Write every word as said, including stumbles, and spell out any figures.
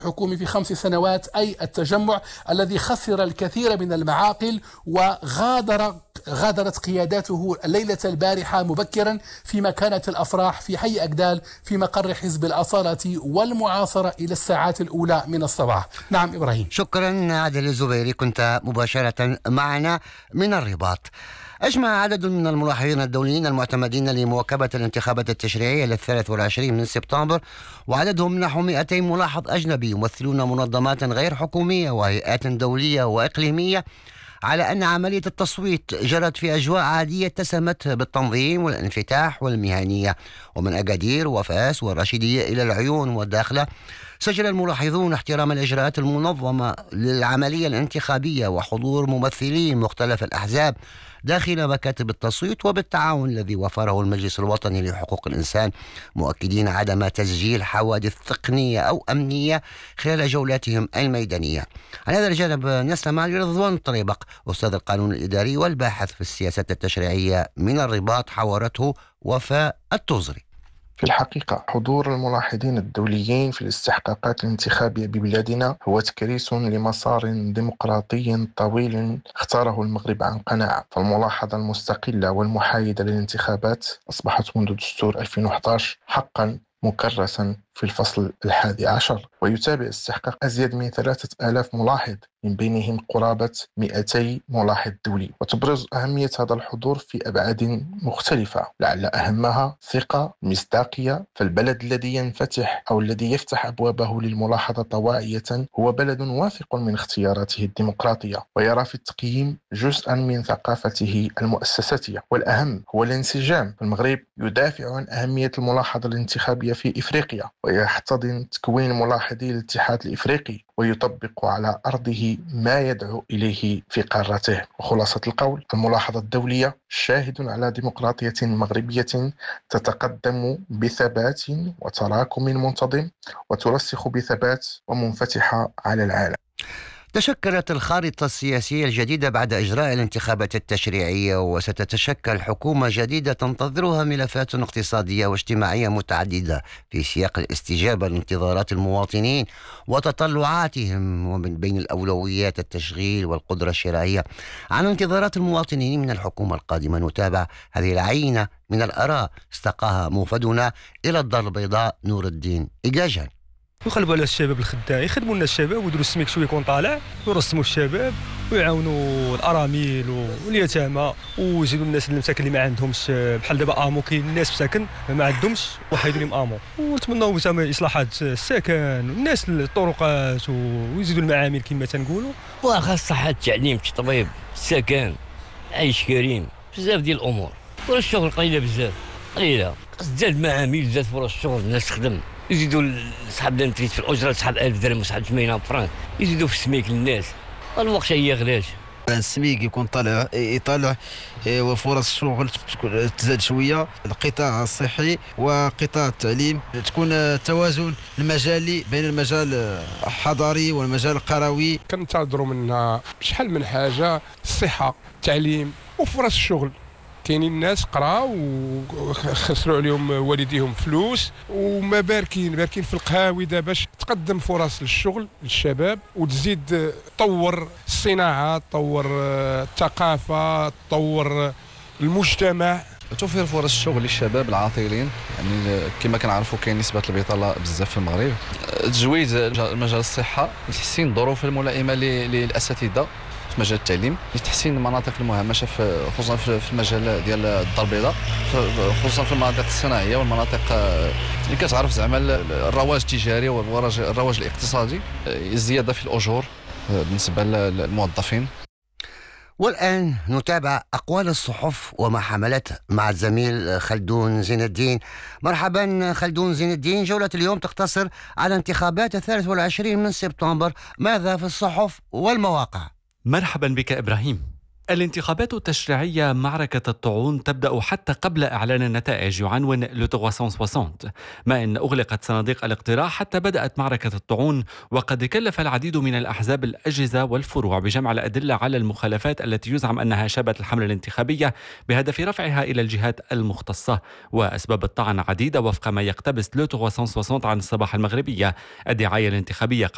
حكومي في خمس سنوات، أي التجمع الذي خسر الكثير من المعاقل وغادر غادرت قياداته الليلة البارحة مبكرا فيما كانت الأفراح في حي أكدال في مقر حزب الأصالة والمعاصرة إلى الساعات الأولى من الصباح. نعم إبراهيم. شكرا عادل الزبيري، كنت مباشرة معنا من الرباط. أجمع عدد من الملاحظين الدوليين المعتمدين لمواكبة الانتخابات التشريعية للثالث والعشرين من سبتمبر، وعددهم نحو مئتين ملاحظ أجنبي يمثلون منظمات غير حكومية وهيئات دولية وإقليمية، على أن عملية التصويت جرت في أجواء عادية اتسمت بالتنظيم والانفتاح والمهنية. ومن أكادير وفاس والرشيدية إلى العيون والداخلة سجل الملاحظون احترام الإجراءات المنظمة للعملية الانتخابية وحضور ممثلين مختلف الأحزاب داخل مكاتب التصويت، وبالتعاون الذي وفره المجلس الوطني لحقوق الإنسان، مؤكدين عدم تسجيل حوادث تقنية أو أمنية خلال جولاتهم الميدانية. على هذا الجانب نستمع لرضوان الطريبق، أستاذ القانون الإداري والباحث في السياسات التشريعية من الرباط، حاورته وفاء التوزري. في الحقيقة حضور الملاحظين الدوليين في الاستحقاقات الانتخابية ببلادنا هو تكريس لمسار ديمقراطي طويل اختاره المغرب عن قناعة. فالملاحظة المستقلة والمحايدة للانتخابات أصبحت منذ دستور ألفين وأحد عشر حقا مكرسا في الفصل الحادي عشر، ويتابع استحقاق أزيد من ثلاثة آلاف ملاحظ، من بينهم قرابة مئتي ملاحظ دولي. وتبرز أهمية هذا الحضور في أبعاد مختلفة، لعل أهمها ثقة مصداقية. فالبلد الذي ينفتح أو الذي يفتح أبوابه للملاحظة طواعية هو بلد واثق من اختياراته الديمقراطية، ويرى في التقييم جزءا من ثقافته المؤسساتية. والأهم هو الانسجام. المغرب يدافع عن أهمية الملاحظة الانتخابية في إفريقيا، ويحتضن تكوين ملاحظي الاتحاد الإفريقي، ويطبق على أرضه ما يدعو إليه في قارته. وخلاصة القول، الملاحظة الدولية شاهد على ديمقراطية مغربية تتقدم بثبات وتراكم منتظم، وترسخ بثبات ومنفتحة على العالم. تشكلت الخارطة السياسية الجديدة بعد إجراء الانتخابات التشريعية، وستتشكل حكومة جديدة تنتظرها ملفات اقتصادية واجتماعية متعددة في سياق الاستجابة لانتظارات المواطنين وتطلعاتهم، ومن بين الأولويات التشغيل والقدرة الشرائية. عن انتظارات المواطنين من الحكومة القادمة نتابع هذه العينة من الآراء استقاها موفدنا إلى الدار البيضاء نور الدين إيجاجان. ويقلبوا على الشباب الخدام، يخدموا لنا الشباب ويديروا السميك شويه يكون طالع، ويرسموا الشباب ويعاونوا الارامل واليتامى، ويزيدوا الناس المساكن اللي ما عندهمش. بحال دابا امو كاين الناس مساكن ما عندهمش وحيدوا لهم امو، ونتمناو زعما اصلاحات السكن والناس الطرقات، ويزيدوا المعامل كما تنقولوا، وخاص الصحه التعليم التطبيب السكن عيش كريم، بزاف ديال الامور. فرص الشغل قليله بزاف قليله، زاد المعامل زاد فرص الشغل، الناس تخدم، يزيدوا صحاب الانتريت في الاجره، صحاب ألف درهم وصحاب ثمانية فرانك، يزيدوا في السميك للناس. الوقت هي غلاش، السميك يكون طالع يطالع، وفرص الشغل تزاد شويه، القطاع الصحي وقطاع التعليم تكون توازن المجالي بين المجال الحضاري والمجال القروي. كنتظروا منا شحال من حاجه، الصحه، التعليم وفرص الشغل. كاينين الناس قراو وخسروا عليهم والديهم فلوس، وما باركين باركين في القهاوي دابا باش تقدم فرص للشغل للشباب، وتزيد تطور الصناعه، تطور الثقافه، تطور المجتمع، توفير فرص الشغل للشباب العاطلين. يعني كما كنعرفوا كاين نسبه البطاله بزاف في المغرب. تجويد مجال الصحه، تحسين الظروف الملائمه للاساتذه في مجال التعليم، لتحسين المناطق المهمشه خصوصا في المجال ديال الدار البيضاء، خصوصا في المناطق الصناعيه والمناطق اللي كتعرف زعما الرواج التجاري والرواج الاقتصادي، الزياده في الاجور بالنسبه للموظفين. والآن نتابع أقوال الصحف وما حملته مع الزميل خلدون زين الدين. مرحبا خلدون زين الدين. جولة اليوم تقتصر على انتخابات الثالث والعشرين من سبتمبر، ماذا في الصحف والمواقع؟ مرحبا بك إبراهيم. الانتخابات التشريعية معركة الطاعون تبدأ حتى قبل إعلان النتائج، يعنون لو ثلاثمائة وستين، ما إن أغلقت صناديق الاقتراع حتى بدأت معركة الطاعون. وقد كلف العديد من الأحزاب الأجهزة والفروع بجمع الأدلة على المخالفات التي يزعم أنها شابت الحملة الانتخابية بهدف رفعها إلى الجهات المختصة. وأسباب الطعن عديدة وفق ما يقتبس لو ثلاثمائة وستين عن الصباح المغربية. الدعاية الانتخابية